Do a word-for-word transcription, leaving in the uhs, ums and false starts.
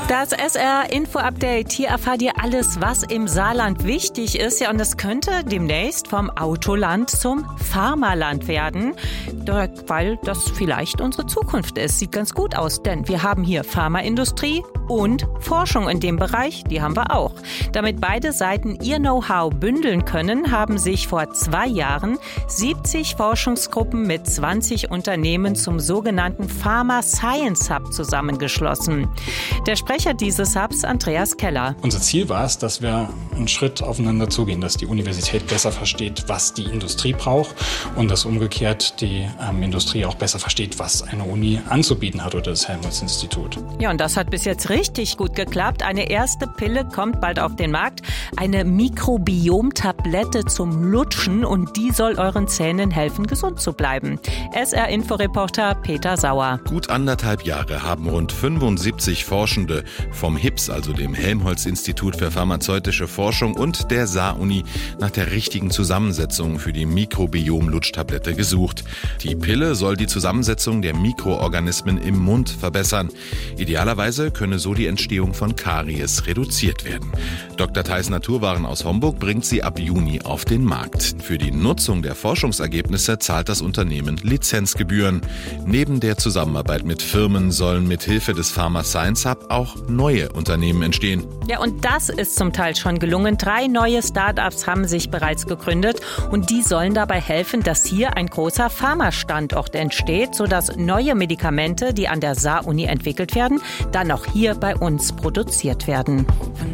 Das S R-Info-Update. Hier erfahrt ihr alles, was im Saarland wichtig ist. Ja, und es könnte demnächst vom Autoland zum Pharmaland werden, weil das vielleicht unsere Zukunft ist. Sieht ganz gut aus, denn wir haben hier Pharmaindustrie und Forschung in dem Bereich, die haben wir auch. Damit beide Seiten ihr Know-how bündeln können, haben sich vor zwei Jahren siebzig Forschungsgruppen mit zwanzig Unternehmen zum sogenannten Pharma Science Hub zusammengeschlossen. Der Sprecher dieses Hubs, Andreas Keller. Unser Ziel war es, dass wir einen Schritt aufeinander zugehen, dass die Universität besser versteht, was die Industrie braucht und dass umgekehrt die ähm, Industrie auch besser versteht, was eine Uni anzubieten hat oder das Helmholtz-Institut. Ja, und das hat bis jetzt richtig gut geklappt. Eine erste Pille kommt bald auf den Markt. Eine Mikrobiom-Tablette zum Lutschen und die soll euren Zähnen helfen, gesund zu bleiben. S R-Inforeporter Peter Sauer. Gut anderthalb Jahre haben rund fünfundsiebzig Forschende vom H I P S, also dem Helmholtz-Institut für pharmazeutische Forschung und der Saar-Uni nach der richtigen Zusammensetzung für die Mikrobiom-Lutschtablette gesucht. Die Pille soll die Zusammensetzung der Mikroorganismen im Mund verbessern. Idealerweise könne so die Entstehung von Karies reduziert werden. Doktor Theis Naturwaren aus Homburg bringt sie ab Juni auf den Markt. Für die Nutzung der Forschungsergebnisse zahlt das Unternehmen Lizenzgebühren. Neben der Zusammenarbeit mit Firmen sollen mithilfe des Pharma Science Hub auch neue Unternehmen entstehen. Ja, und das ist zum Teil schon gelungen. Drei neue Start-ups haben sich bereits gegründet und die sollen dabei helfen, dass hier ein großer Pharma-Standort entsteht, sodass neue Medikamente, die an der Saar-Uni entwickelt werden, dann auch hier bei uns produziert werden.